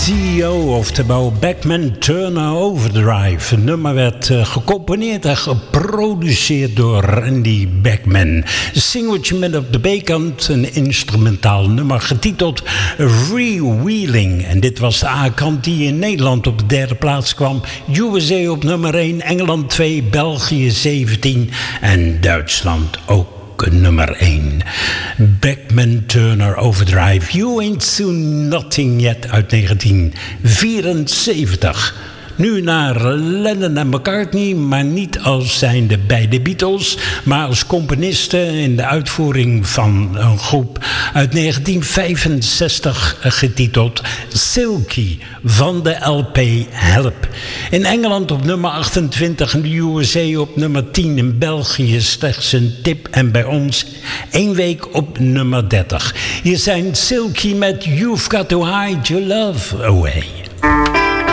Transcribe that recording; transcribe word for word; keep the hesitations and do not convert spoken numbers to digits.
C E O, oftewel Bachman Turner Overdrive. Het nummer werd uh, gecomponeerd en geproduceerd door Randy Bachman. Een singeltje met op de B-kant een instrumentaal nummer getiteld Freewheeling. En dit was de A-kant die in Nederland op de derde plaats kwam. U S A op nummer één, Engeland twee, België zeventien en Duitsland ook. Nummer één. Bachman Turner Overdrive. You Ain't Seen Nothing Yet uit negentien vierenzeventig. Nu naar Lennon en McCartney, maar niet als zijnde bij de Beatles, maar als componisten in de uitvoering van een groep uit negentien vijfenzestig getiteld Silky van de L P Help. In Engeland op nummer achtentwintig, in de U S A op nummer tien, in België slechts een tip en bij ons één week op nummer dertig. Hier zijn Silky met You've Got to Hide Your Love Away.